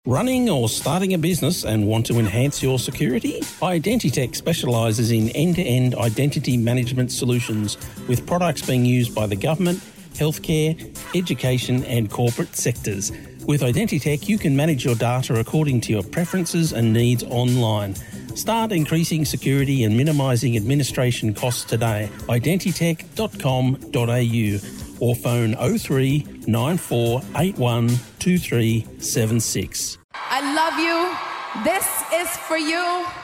Running or starting a business and want to enhance your security? Identitech specialises in end-to-end identity management solutions with products being used by the government, healthcare, education and corporate sectors. With Identitech, you can manage your data according to your preferences and needs online. Start increasing security and minimising administration costs today. Identitech.com.au or phone 03 9481 2376. I love you. This is for you.